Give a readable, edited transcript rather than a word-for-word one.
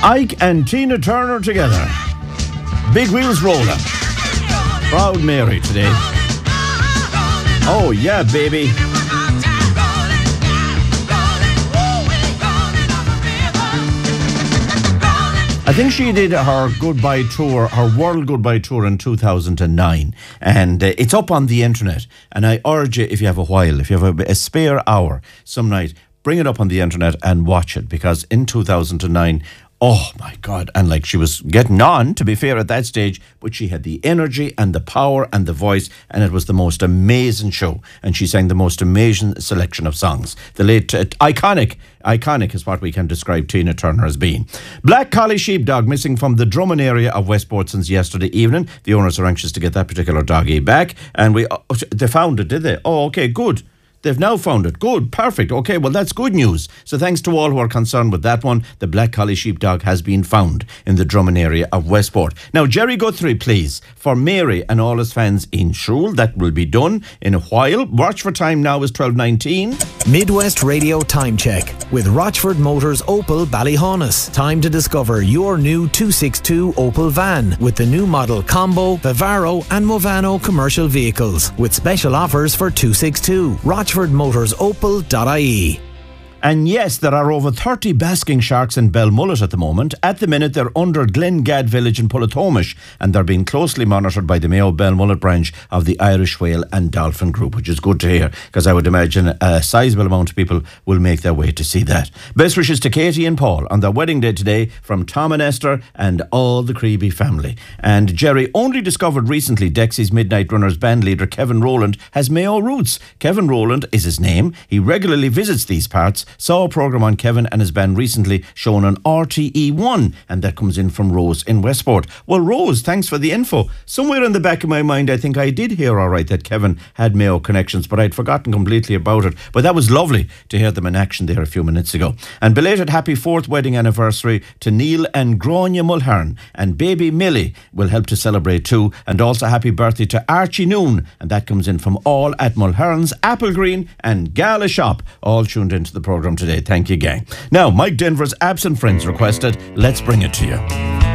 Ike and Tina Turner together. Big wheels rolling. Proud Mary today. Oh yeah, baby. I think she did her goodbye tour, her world goodbye tour in 2009, and it's up on the internet. And I urge you, if you have a while, if you have a spare hour some night, bring it up on the internet and watch it, because in 2009, oh my God, and like, she was getting on, to be fair, at that stage, but she had the energy and the power and the voice, and it was the most amazing show. And she sang the most amazing selection of songs. The late, iconic is what we can describe Tina Turner as being. Black Collie Sheepdog missing from the Drummond area of Westport since yesterday evening. The owners are anxious to get that particular doggy back, and they found it, did they? Oh, okay, good. They've now found it. Good, perfect. Okay, well, that's good news. So thanks to all who are concerned with that one. The Black Collie Sheepdog has been found in the Drummond area of Westport. Now, Jerry Guthrie, please, for Mary and all his fans in Shrule. That will be done in a while. Watch for time now is 12:19. Midwest Radio Time Check with Rochford Motors Opel Ballyhaunis. Time to discover your new 262 Opel van with the new model Combo, Vivaro and Movano commercial vehicles with special offers for 262. RochfordMotorsOpel.ie. And yes, there are over 30 basking sharks in Belmullet at the moment. At the minute, they're under Glengad village in Pullatomish, and they're being closely monitored by the Mayo Belmullet branch of the Irish Whale and Dolphin Group, which is good to hear, because I would imagine a sizable amount of people will make their way to see that. Best wishes to Katie and Paul on their wedding day today from Tom and Esther and all the Creeby family. And Jerry only discovered recently Dexy's Midnight Runners band leader Kevin Rowland has Mayo roots. Kevin Rowland is his name. He regularly visits these parts. Saw a programme on Kevin and his band recently shown on RTE1, and that comes in from Rose in Westport. Well, Rose, thanks for the info. Somewhere in the back of my mind, I think I did hear all right that Kevin had Mayo connections, but I'd forgotten completely about it. But that was lovely to hear them in action there a few minutes ago. And belated happy 4th wedding anniversary to Neil and Grania Mulhern, and baby Millie will help to celebrate too. And also happy birthday to Archie Noon, and that comes in from all at Mulhern's, Applegreen and Gala Shop, all tuned into the programme today. Thank you, gang. Now, Mike Denver's Absent Friends requested. Let's bring it to you.